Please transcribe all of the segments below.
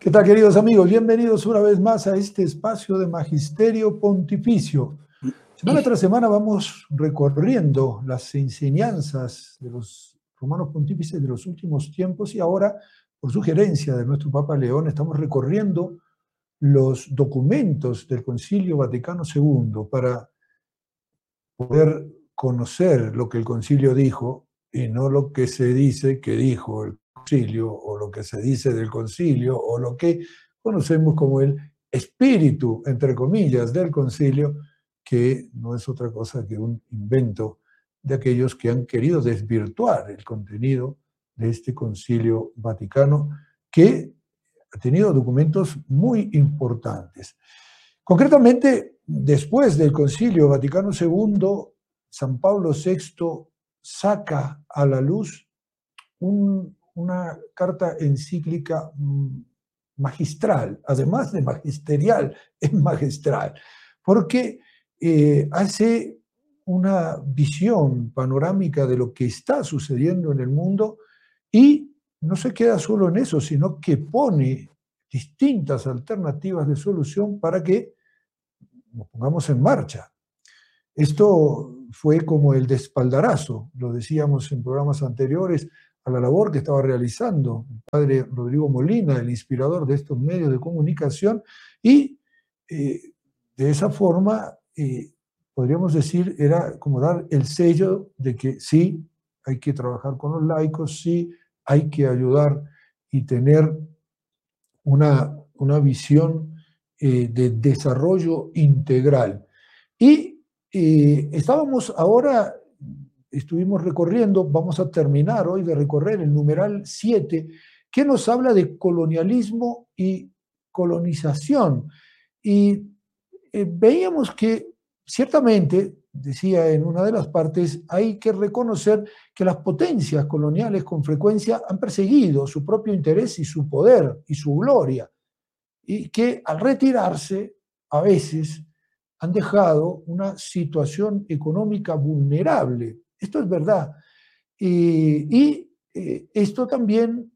¿Qué tal, queridos amigos? Bienvenidos una vez más a este espacio de Magisterio Pontificio. Semana tras semana vamos recorriendo las enseñanzas de los romanos pontífices de los últimos tiempos y ahora, por sugerencia de nuestro Papa León, estamos recorriendo los documentos del Concilio Vaticano II para poder conocer lo que el concilio dijo y no lo que se dice que dijo el concilio o lo que se dice del concilio o lo que conocemos como el espíritu, entre comillas, del concilio, que no es otra cosa que un invento de aquellos que han querido desvirtuar el contenido de este concilio vaticano, que ha tenido documentos muy importantes. Concretamente, después del Concilio Vaticano II, San Pablo VI saca a la luz una carta encíclica magistral, además de magisterial, es magistral, porque hace una visión panorámica de lo que está sucediendo en el mundo y no se queda solo en eso, sino que pone distintas alternativas de solución para que nos pongamos en marcha. Esto fue como el espaldarazo, lo decíamos en programas anteriores, a la labor que estaba realizando el padre Rodrigo Molina, el inspirador de estos medios de comunicación, y de esa forma, podríamos decir, era como dar el sello de que sí, hay que trabajar con los laicos, sí, hay que ayudar y tener una visión de desarrollo integral. Y estuvimos recorriendo, vamos a terminar hoy de recorrer el numeral 7, que nos habla de colonialismo y colonización. Y veíamos que ciertamente, decía en una de las partes, hay que reconocer que las potencias coloniales con frecuencia han perseguido su propio interés y su poder y su gloria, y que al retirarse a veces han dejado una situación económica vulnerable. Esto es verdad. Esto también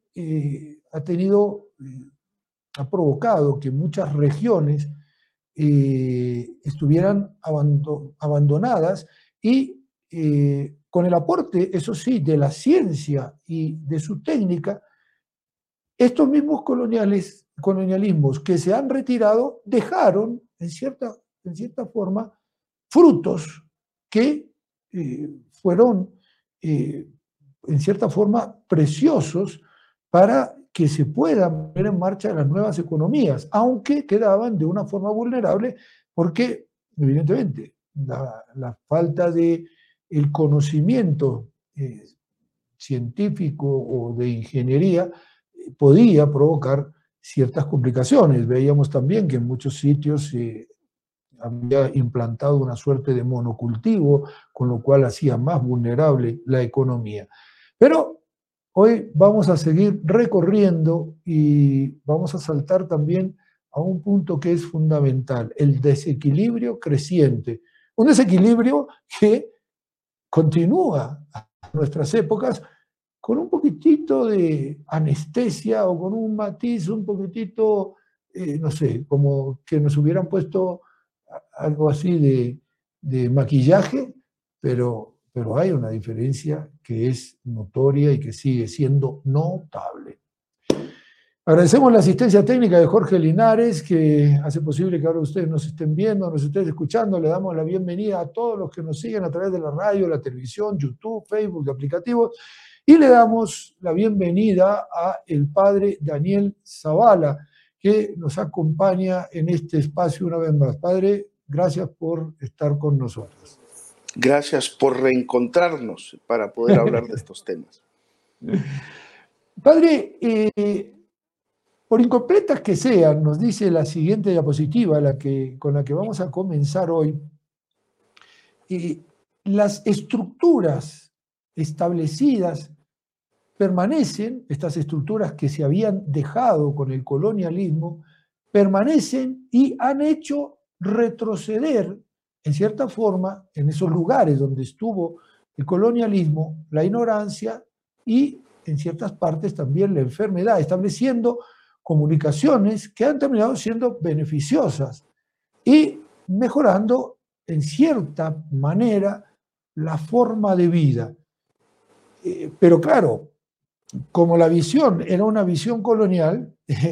ha provocado que muchas regiones estuvieran abandonadas y con el aporte, eso sí, de la ciencia y de su técnica, estos mismos colonialismos que se han retirado dejaron, en cierta forma, frutos que fueron, en cierta forma, preciosos para que se puedan poner en marcha las nuevas economías, aunque quedaban de una forma vulnerable porque, evidentemente, la falta de el conocimiento científico o de ingeniería podía provocar ciertas complicaciones. Veíamos también que en muchos sitios había implantado una suerte de monocultivo, con lo cual hacía más vulnerable la economía. Pero hoy vamos a seguir recorriendo y vamos a saltar también a un punto que es fundamental, el desequilibrio creciente. Un desequilibrio que continúa a nuestras épocas con un poquitito de anestesia o con un matiz un poquitito, no sé, como que nos hubieran puesto algo así de maquillaje, pero hay una diferencia que es notoria y que sigue siendo notable. Agradecemos la asistencia técnica de Jorge Linares, que hace posible que ahora ustedes nos estén viendo, nos estén escuchando. Le damos la bienvenida a todos los que nos siguen a través de la radio, la televisión, YouTube, Facebook, aplicativos. Y le damos la bienvenida a el padre Daniel Zavala, que nos acompaña en este espacio una vez más. Padre, gracias por estar con nosotros. Gracias por reencontrarnos para poder hablar de estos temas. Padre, por incompletas que sean, nos dice la siguiente diapositiva, con la que vamos a comenzar hoy, las estructuras establecidas permanecen, estas estructuras que se habían dejado con el colonialismo, permanecen y han hecho retroceder, en cierta forma, en esos lugares donde estuvo el colonialismo, la ignorancia y, en ciertas partes, también la enfermedad, estableciendo comunicaciones que han terminado siendo beneficiosas y mejorando en cierta manera la forma de vida. Pero claro, como la visión era una visión colonial,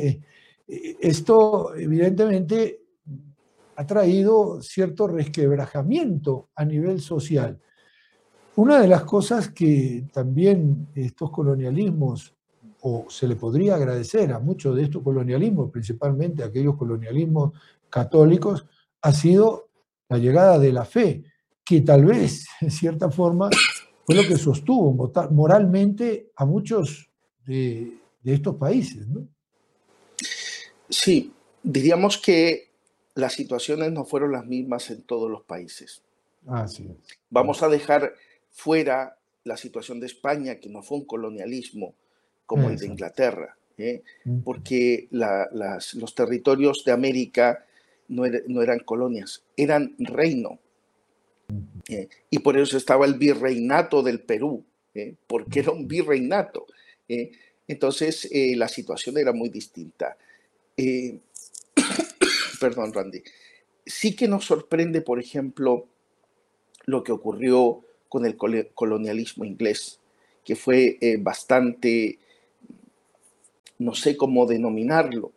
esto evidentemente ha traído cierto resquebrajamiento a nivel social. Una de las cosas que también estos colonialismos, o se le podría agradecer a muchos de estos colonialismos, principalmente a aquellos colonialismos católicos, ha sido la llegada de la fe, que tal vez, en cierta forma, fue lo que sostuvo moralmente a muchos de estos países, ¿no? Sí, diríamos que las situaciones no fueron las mismas en todos los países. Así es. Vamos a dejar fuera la situación de España, que no fue un colonialismo como el de Exacto. Inglaterra, porque los territorios de América no eran colonias, eran reino. Y por eso estaba el virreinato del Perú, porque era un virreinato. Entonces, la situación era muy distinta. Perdón, Randy. Sí que nos sorprende, por ejemplo, lo que ocurrió con el colonialismo inglés, que fue bastante, no sé cómo denominarlo,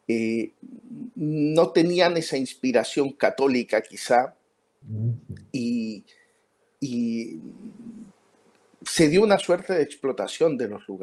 no tenían esa inspiración católica quizá, y se dio una suerte de explotación de los lugares.